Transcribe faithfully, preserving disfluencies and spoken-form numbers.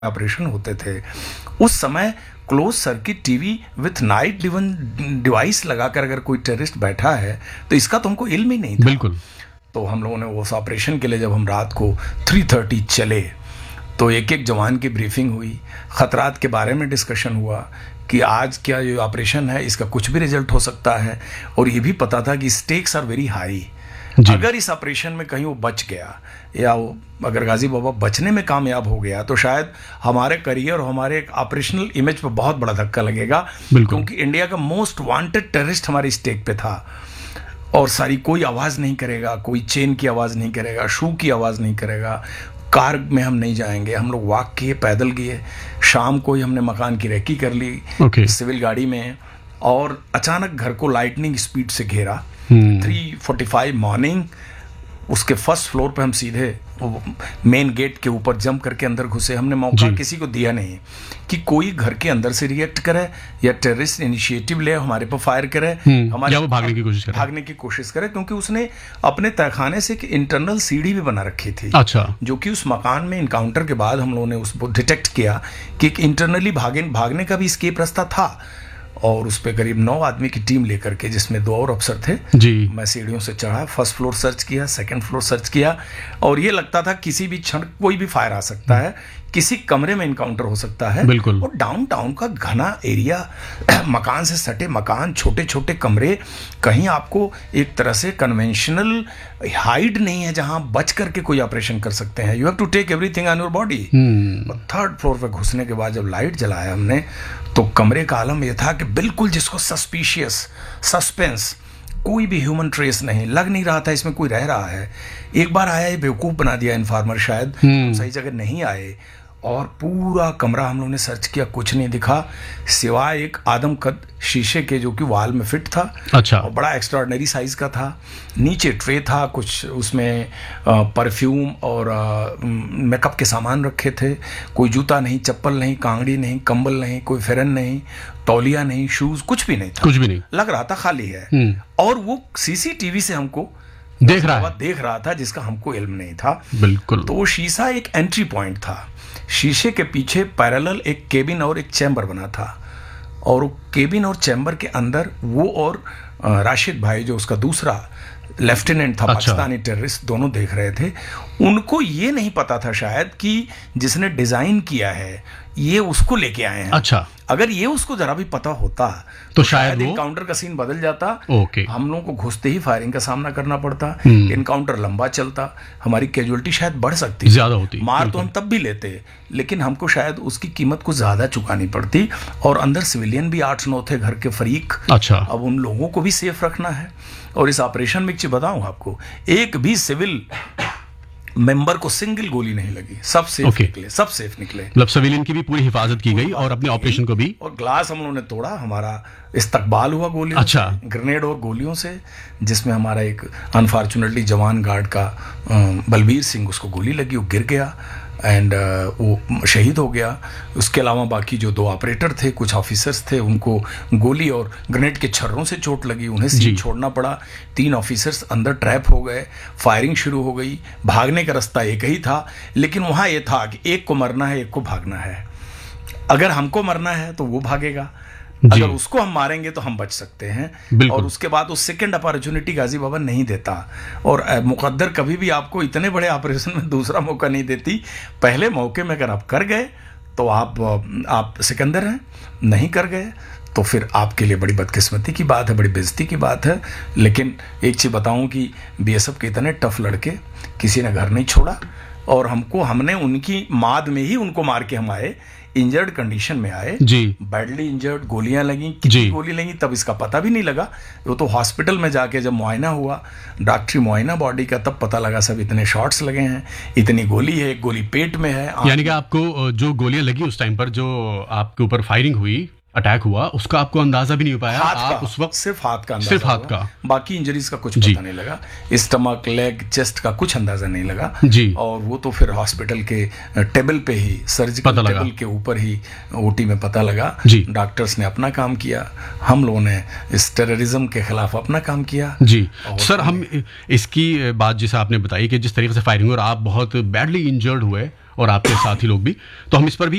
Operation होते थे उस समय close circuit TV with night device लगाकर अगर कोई टेररिस्ट बैठा है तो इसका तो हमको इल्म ही नहीं था। बिल्कुल। तो हम लोगों ने उस ऑपरेशन के लिए जब हम रात को तीन तीस चले तो एक एक जवान की ब्रीफिंग हुई, खतरात के बारे में डिस्कशन हुआ कि आज क्या ये ऑपरेशन है, इसका कुछ भी रिजल्ट हो सकता है। और ये भी पता था कि स्टेक्स आर वेरी हाई। अगर इस ऑपरेशन में कहीं वो बच गया या वो अगर गाजी बाबा बचने में कामयाब हो गया तो शायद हमारे करियर और हमारे ऑपरेशनल इमेज पर बहुत बड़ा धक्का लगेगा, क्योंकि इंडिया का मोस्ट वांटेड टेररिस्ट हमारे स्टेक पे था। और सारी कोई आवाज़ नहीं करेगा, कोई चेन की आवाज़ नहीं करेगा, शू की आवाज़ नहीं करेगा, कार में हम नहीं जाएंगे, हम लोग वॉक किए, पैदल गए, शाम को ही हमने मकान की रेकी कर ली okay. सिविल गाड़ी में। और अचानक घर को लाइटनिंग स्पीड से घेरा। थ्री फोर्टी फाइव मॉर्निंग उसके फर्स्ट फ्लोर पे हम सीधे मेन गेट के ऊपर जंप करके अंदर घुसे। हमने मौका किसी को दिया नहीं कि कोई घर के अंदर से रिएक्ट करे या टेररिस्ट इनिशिएटिव ले हमारे पर फायर करे, हमारे या वो भागने की कोशिश करे भागने की कोशिश करे क्योंकि उसने अपने तहखाने से एक इंटरनल सीढ़ी भी बना रखी थी। अच्छा। जो कि उस मकान में इनकाउंटर के बाद हम लोगों ने उसको डिटेक्ट किया कि एक इंटरनली भागे भागने का भी स्केप रास्ता था। और उस पर करीब नौ आदमी की टीम लेकर के, जिसमें दो और अफसर थे जी। मैं सीढ़ियों से चढ़ा, फर्स्ट फ्लोर सर्च किया, सेकंड फ्लोर सर्च किया, और ये लगता था किसी भी क्षण कोई भी फायर आ सकता है, किसी कमरे में इनकाउंटर हो सकता है। बिल्कुल। और डाउनटाउन का घना एरिया, मकान से सटे मकान, छोटे छोटे कमरे, कहीं आपको एक तरह से कन्वेंशनल हाइड नहीं है जहां बच करके कोई ऑपरेशन कर सकते हैं। You have to take everything on your body. Third floor पे घुसने के बाद जब लाइट जलाया हमने तो कमरे का आलम यह था कि बिल्कुल जिसको सस्पिशियस, सस्पेंस, कोई भी ह्यूमन ट्रेस नहीं, लग नहीं रहा था इसमें कोई रह रहा है। एक बार आया, ये बेवकूफ़ बना दिया इन्फॉर्मर, शायद सही जगह नहीं आए। और पूरा कमरा हम लोगों ने सर्च किया, कुछ नहीं दिखा सिवाय एक आदमकद शीशे के जो कि वॉल में फिट था। अच्छा। और बड़ा एक्स्ट्राऑर्डिनरी साइज का था। नीचे ट्रे था, कुछ उसमें परफ्यूम और मेकअप के सामान रखे थे। कोई जूता नहीं, चप्पल नहीं, कांगड़ी नहीं, कंबल नहीं, कोई फेरन नहीं, तौलिया नहीं, शूज, कुछ भी नहीं था। कुछ भी नहीं लग रहा था खाली है। और वो सीसीटीवी से हमको देख रहा है देख रहा था जिसका हमको इल्म नहीं था। बिल्कुल। तो वो शीशा एक एंट्री पॉइंट था। शीशे के पीछे पैरेलल एक केबिन और एक चैम्बर बना था। और वो केबिन और चैम्बर के अंदर वो और राशिद भाई जो उसका दूसरा लेफ्टिनेंट था, अच्छा। पाकिस्तानी टेररिस्ट, दोनों देख रहे थे। उनको ये नहीं पता था शायद कि जिसने डिजाइन किया है ये उसको लेके आए हैं। अच्छा। अगर ये उसको जरा भी पता होता तो, तो शायद इनकाउंटर का सीन बदल जाता। ओके। हम लोगों को घुसते ही फायरिंग का सामना करना पड़ता, इनकाउंटर लंबा चलता, हमारी कैजुअलिटी शायद बढ़ सकती, ज्यादा होती। मार तो हम तब भी लेते लेकिन हमको शायद उसकी कीमत को ज्यादा चुकानी पड़ती। और अंदर सिविलियन भी आठ नौ थे, घर के फरीक। अच्छा। अब उन लोगों को भी सेफ रखना है। और इस ऑपरेशन में एक चीज बताऊं आपको, एक भी सिविल मेंबर को सिंगल गोली नहीं लगी, सब सेफ okay. निकले, सब सेफ निकले। मतलब सिविलियन की भी पूरी हिफाजत की गई और अपने ऑपरेशन को भी। और ग्लास हम लोगों ने तोड़ा, हमारा इस्तकबाल हुआ गोलियों अच्छा। से, ग्रेनेड और गोलियों से, जिसमें हमारा एक अनफॉर्चुनेटली जवान गार्ड का बलबीर सिंह, उसको गोली लगी, वो गिर गया एंड uh, वो शहीद हो गया। उसके अलावा बाकी जो दो ऑपरेटर थे, कुछ ऑफिसर्स थे, उनको गोली और ग्रेनेड के छर्रों से चोट लगी, उन्हें सीन छोड़ना पड़ा। तीन ऑफिसर्स अंदर ट्रैप हो गए, फायरिंग शुरू हो गई। भागने का रास्ता एक ही था, लेकिन वहाँ ये था कि एक को मरना है, एक को भागना है। अगर हमको मरना है तो वो भागेगा, अगर उसको हम मारेंगे तो हम बच सकते हैं। और उसके बाद उस सेकंड अपॉर्चुनिटी गाजी बाबा नहीं देता। और मुकद्दर कभी भी आपको इतने बड़े ऑपरेशन में दूसरा मौका नहीं देती। पहले मौके में अगर आप कर गए तो आप आप सिकंदर हैं, नहीं कर गए तो फिर आपके लिए बड़ी बदकिस्मती की बात है, बड़ी बेइज्जती की बात है। लेकिन एक चीज़ बताऊं कि बीएसएफ के इतने टफ लड़के किसी ने घर नहीं छोड़ा। और हमको हमने उनकी माद में ही उनको मार के हम आए, इंजर्ड कंडीशन में आए जी, बैडली इंजर्ड, गोलियां लगी, कितनी गोली लगी तब इसका पता भी नहीं लगा। वो तो हॉस्पिटल में जाके जब मुआयना हुआ, डॉक्टरी मुआयना बॉडी का, तब पता लगा सब इतने शॉट्स लगे हैं, इतनी गोली है, एक गोली पेट में है। यानी कि आपको जो गोलियां लगी उस टाइम पर, जो आपके ऊपर फायरिंग हुई, अटैक हुआ उसका आपको अंदाजा भी नहीं हो पाया? हाथ आप का, उस वक्त सिर्फ हाथ का अंदाजा सिर्फ हाथ हुआ। का, बाकी इंजरीज का कुछ जी। पता नहीं लगा, स्टमक, लेग, चेस्ट का कुछ अंदाजा नहीं लगा जी। और वो तो फिर हॉस्पिटल के टेबल पे ही, सर्जिकल टेबल के ऊपर ही ओटी में पता लगा। जी। डॉक्टर्स ने अपना काम किया, हम लोगों ने इस टेररिज्म के खिलाफ अपना काम किया। जी सर, हम इसकी बात जैसे आपने बताई कि जिस तरीके से फायरिंग और आप बहुत बैडली इंजर्ड हुए और आपके साथी लोग भी, तो हम इस पर भी